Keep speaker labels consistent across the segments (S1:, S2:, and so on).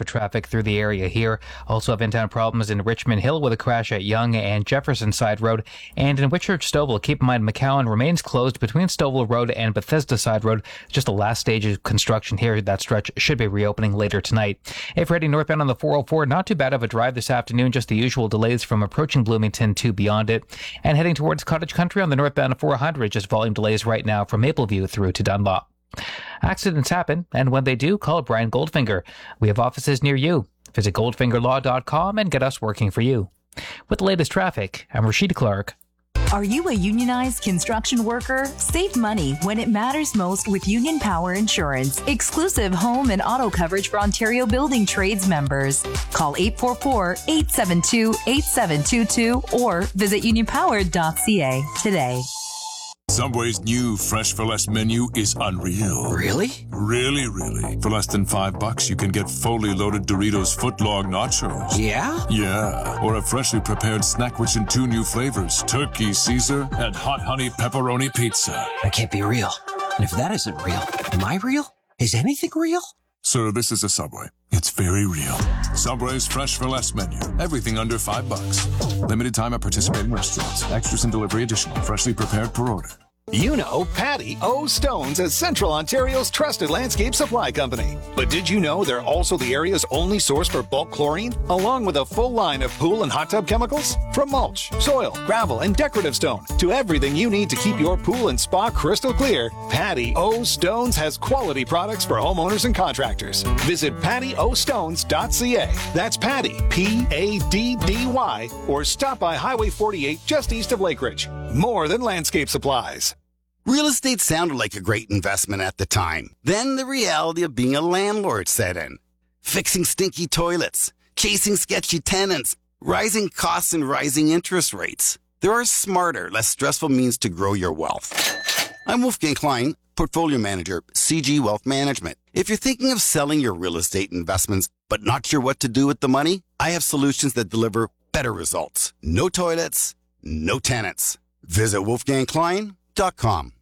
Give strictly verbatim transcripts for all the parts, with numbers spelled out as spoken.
S1: for traffic through the area here. Also have in-town problems in Richmond Hill with a crash at Yonge and Jefferson Side Road. And in Whitchurch Stouffville, keep in mind McCowan remains closed between Stouffville Road and Bethesda Side Road. Just the last stage of construction here. That stretch should be reopening later tonight. If you're heading northbound on the four oh four, not too bad of a drive this afternoon. Just the usual delays from approaching Bloomington to beyond it. And heading towards Cottage Country on the northbound four hundred, just volume delays right now from Mapleview through to Dunlop. Accidents happen, and when they do, call Brian Goldfinger. We have offices near you. Visit goldfinger law dot com and get us working for you. With the latest traffic, I'm Rashida Clark.
S2: Are you a unionized construction worker? Save money when it matters most with Union Power Insurance. Exclusive home and auto coverage for Ontario Building Trades members. Call eight four four, eight seven two, eight seven two two or visit union power dot c a today.
S3: Subway's new Fresh for Less menu is unreal.
S4: Really?
S3: Really, really. For less than five bucks, you can get fully loaded Doritos footlong nachos.
S4: Yeah?
S3: Yeah. Or a freshly prepared snack rich in two new flavors, turkey Caesar and hot honey pepperoni pizza.
S4: That can't be real. And if that isn't real, am I real? Is anything real?
S3: Sir, this is a Subway. It's very real. Subway's Fresh for Less menu. Everything under five bucks. Limited time at participating restaurants. Extras and delivery additional. Freshly prepared per order.
S5: You know Patty O. Stones as Central Ontario's trusted landscape supply company. But did you know they're also the area's only source for bulk chlorine, along with a full line of pool and hot tub chemicals? From mulch, soil, gravel, and decorative stone to everything you need to keep your pool and spa crystal clear, Patty O. Stones has quality products for homeowners and contractors. Visit patty o stones dot c a. That's Patty, P A D D Y, or stop by Highway forty-eight just east of Lakeridge. More than landscape supplies.
S6: Real estate sounded like a great investment at the time. Then the reality of being a landlord set in. Fixing stinky toilets, chasing sketchy tenants, rising costs and rising interest rates. There are smarter, less stressful means to grow your wealth. I'm Wolfgang Klein, Portfolio Manager, C G Wealth Management. If you're thinking of selling your real estate investments but not sure what to do with the money, I have solutions that deliver better results. No toilets, no tenants. Visit wolfgang klein dot com.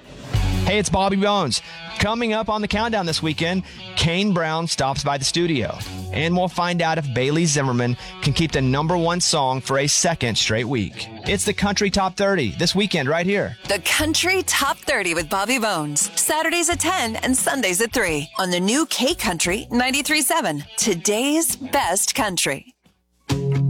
S7: Hey, it's Bobby Bones. Coming up on the countdown this weekend, Kane Brown stops by the studio. And we'll find out if Bailey Zimmerman can keep the number one song for a second straight week. It's the Country Top thirty this weekend right here.
S8: The Country Top thirty with Bobby Bones. Saturdays at ten and Sundays at three on the new K Country ninety-three point seven. Today's best country.